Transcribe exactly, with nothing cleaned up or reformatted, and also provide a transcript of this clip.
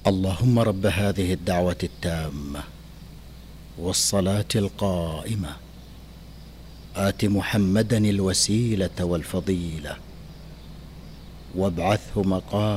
اللهم رب هذه الدعوة التامة والصلاة القائمة آت محمدا الوسيلة والفضيلة وابعثه مقام